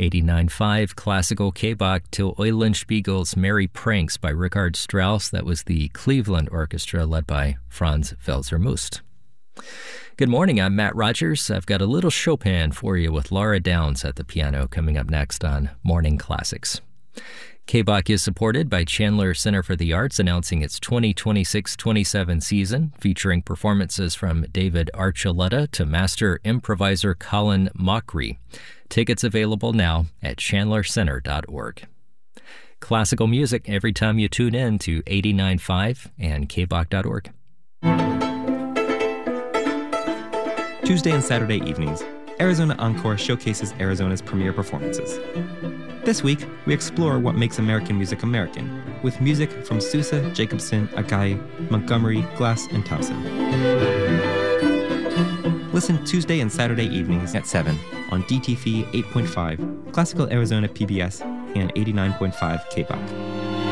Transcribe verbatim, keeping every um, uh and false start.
eighty-nine point five Classical K-Bach till Eulenspiegel's Merry Pranks by Richard Strauss. That was the Cleveland Orchestra led by Franz Welser-Möst. Good morning, I'm Matt Rogers. I've got a little Chopin for you with Laura Downs at the piano coming up next on Morning Classics. K-Bach is supported by Chandler Center for the Arts, announcing its twenty twenty-six twenty-seven season, featuring performances from David Archuleta to master improviser Colin Mochrie. Tickets available now at chandler center dot org. Classical music every time you tune in to eighty-nine point five and k bach dot org. Tuesday and Saturday evenings, Arizona Encore showcases Arizona's premier performances. This week, we explore what makes American music American, with music from Sousa, Jacobson, Akai, Montgomery, Glass, and Towson. Listen Tuesday and Saturday evenings at seven on D T F eight point five, Classical Arizona P B S, and eighty-nine point five K-Bach.